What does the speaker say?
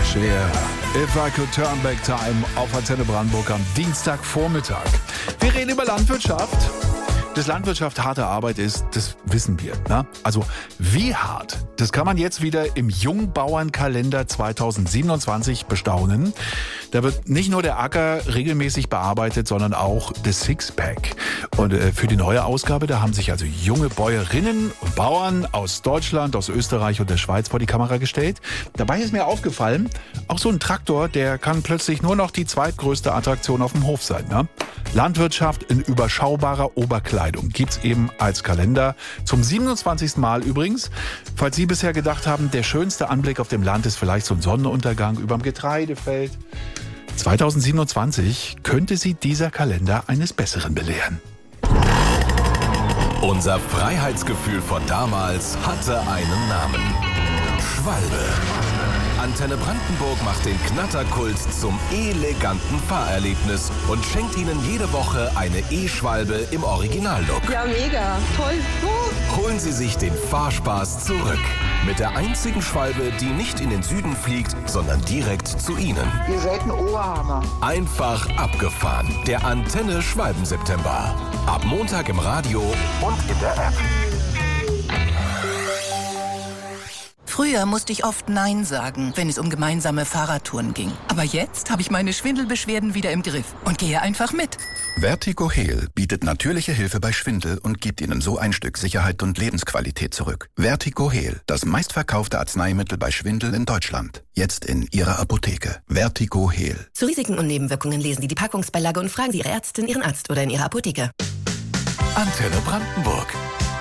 Cher. If I could turn back time auf Antenne Brandenburg am Dienstagvormittag. Wir reden über Landwirtschaft. Dass Landwirtschaft harte Arbeit ist, das wissen wir. Ne? Also wie hart, das kann man jetzt wieder im Jungbauernkalender 2027 bestaunen. Da wird nicht nur der Acker regelmäßig bearbeitet, sondern auch das Sixpack. Und für die neue Ausgabe, da haben sich also junge Bäuerinnen und Bauern aus Deutschland, aus Österreich und der Schweiz vor die Kamera gestellt. Dabei ist mir aufgefallen, auch so ein Traktor, der kann plötzlich nur noch die zweitgrößte Attraktion auf dem Hof sein. Ne? Landwirtschaft in überschaubarer Oberkleidung gibt's eben als Kalender. Zum 27. Mal übrigens. Falls Sie bisher gedacht haben, der schönste Anblick auf dem Land ist vielleicht so ein Sonnenuntergang überm Getreidefeld. 2027 könnte Sie dieser Kalender eines Besseren belehren. Unser Freiheitsgefühl von damals hatte einen Namen. Schwalbe. Antenne Brandenburg macht den Knatterkult zum eleganten Fahrerlebnis und schenkt Ihnen jede Woche eine E-Schwalbe im Originallook. Ja, mega. Toll. Holen Sie sich den Fahrspaß zurück. Mit der einzigen Schwalbe, die nicht in den Süden fliegt, sondern direkt zu Ihnen. Ihr seid ein Oberhammer. Einfach abgefahren. Der Antenne Schwalben-September. Ab Montag im Radio und in der App. Früher musste ich oft Nein sagen, wenn es um gemeinsame Fahrradtouren ging. Aber jetzt habe ich meine Schwindelbeschwerden wieder im Griff und gehe einfach mit. Vertigo Heal bietet natürliche Hilfe bei Schwindel und gibt Ihnen so ein Stück Sicherheit und Lebensqualität zurück. Vertigo Heal, das meistverkaufte Arzneimittel bei Schwindel in Deutschland. Jetzt in Ihrer Apotheke. Vertigo Heal. Zu Risiken und Nebenwirkungen lesen Sie die Packungsbeilage und fragen Sie Ihre Ärztin, Ihren Arzt oder in Ihrer Apotheke. Antenne Brandenburg.